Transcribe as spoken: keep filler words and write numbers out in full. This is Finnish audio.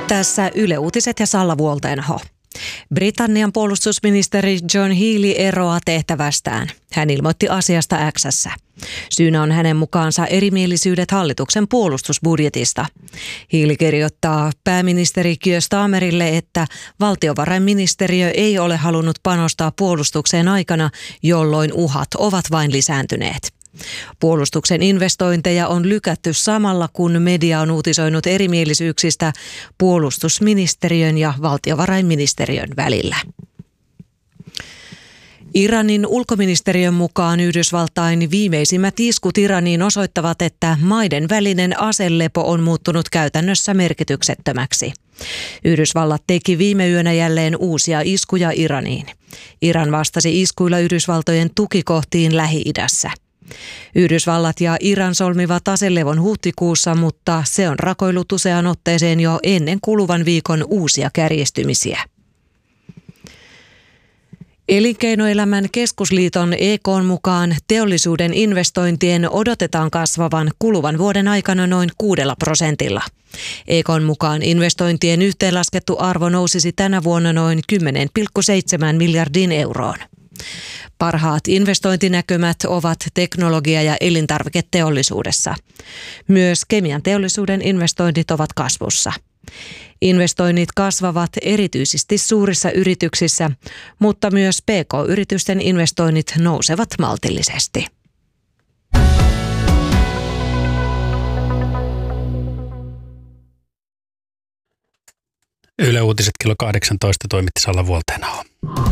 Tässä Yle Uutiset ja Salla Vuoltenho. Britannian puolustusministeri John Healey eroaa tehtävästään. Hän ilmoitti asiasta X:ssä. Syynä on hänen mukaansa erimielisyydet hallituksen puolustusbudjetista. Healey kirjoittaa pääministeri Keir Starmerille, että valtiovarainministeriö ei ole halunnut panostaa puolustukseen aikana, jolloin uhat ovat vain lisääntyneet. Puolustuksen investointeja on lykätty samalla, kun media on uutisoinut erimielisyyksistä puolustusministeriön ja valtiovarainministeriön välillä. Iranin ulkoministeriön mukaan Yhdysvaltain viimeisimmät iskut Iraniin osoittavat, että maiden välinen aselepo on muuttunut käytännössä merkityksettömäksi. Yhdysvallat teki viime yönä jälleen uusia iskuja Iraniin. Iran vastasi iskuilla Yhdysvaltojen tukikohtiin Lähi-idässä. Yhdysvallat ja Iran solmivat aselevon huhtikuussa, mutta se on rakoillut useaan otteeseen jo ennen kuluvan viikon uusia kärjistymisiä. Elinkeinoelämän keskusliiton E K:n mukaan teollisuuden investointien odotetaan kasvavan kuluvan vuoden aikana noin kuudella prosentilla. E K:n mukaan investointien yhteenlaskettu arvo nousisi tänä vuonna noin kymmenen pilkku seitsemän miljardin euroon. Parhaat investointinäkymät ovat teknologia- ja elintarviketeollisuudessa. Myös kemian teollisuuden investoinnit ovat kasvussa. Investoinnit kasvavat erityisesti suurissa yrityksissä, mutta myös P K-yritysten investoinnit nousevat maltillisesti. Yle Uutiset kello kahdeksantoista toimitti Salla Vuoltenho.